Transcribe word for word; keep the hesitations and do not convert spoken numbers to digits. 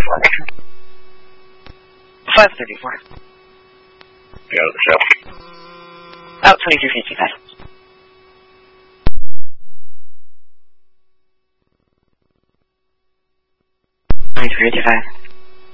five thirty-four. Go to the show. Out twenty-two fifty-five. twenty-two fifty-five.